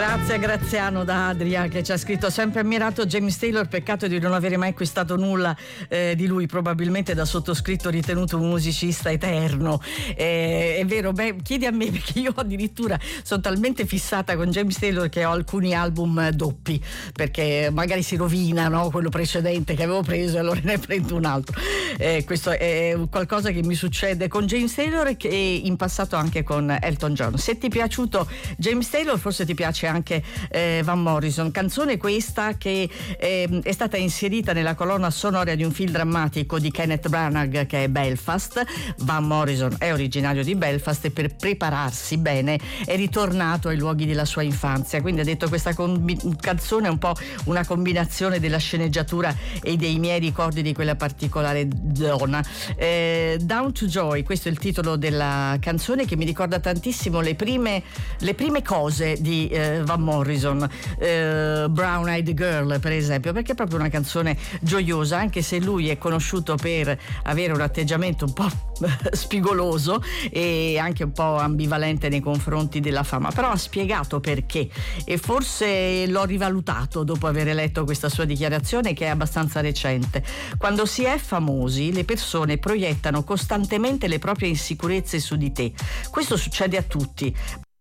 Grazie a Graziano da Adria, che ci ha scritto: sempre ammirato James Taylor, peccato di non avere mai acquistato nulla di lui, probabilmente da sottoscritto ritenuto un musicista eterno. È vero, chiedi a me, perché io addirittura sono talmente fissata con James Taylor che ho alcuni album doppi, perché magari si rovina, no, quello precedente che avevo preso e allora ne prendo un altro. Questo è qualcosa che mi succede con James Taylor e che in passato anche con Elton John. Se ti è piaciuto James Taylor, forse ti piace anche Van Morrison, canzone questa che è stata inserita nella colonna sonora di un film drammatico di Kenneth Branagh che è Belfast. Van Morrison è originario di Belfast e per prepararsi bene è ritornato ai luoghi della sua infanzia, quindi ha detto: questa canzone è un po' una combinazione della sceneggiatura e dei miei ricordi di quella particolare zona. Down to Joy, questo è il titolo della canzone, che mi ricorda tantissimo le prime cose di Van Morrison, Brown Eyed Girl per esempio, perché è proprio una canzone gioiosa, anche se lui è conosciuto per avere un atteggiamento un po' spigoloso e anche un po' ambivalente nei confronti della fama, però ha spiegato perché, e forse l'ho rivalutato dopo aver letto questa sua dichiarazione, che è abbastanza recente. Quando si è famosi, le persone proiettano costantemente le proprie insicurezze su di te. Questo succede a tutti,